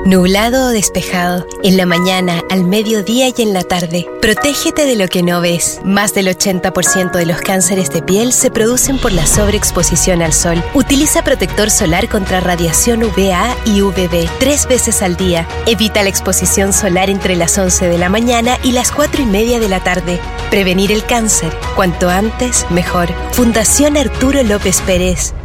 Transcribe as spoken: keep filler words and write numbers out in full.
Nublado o despejado, en la mañana, al mediodía y en la tarde. Protégete de lo que no ves. Más del ochenta por ciento de los cánceres de piel se producen por la sobreexposición al sol. Utiliza protector solar contra radiación U V A y U V B tres veces al día. Evita la exposición solar entre las once de la mañana y las cuatro y media de la tarde. Prevenir el cáncer. Cuanto antes, mejor. Fundación Arturo López Pérez.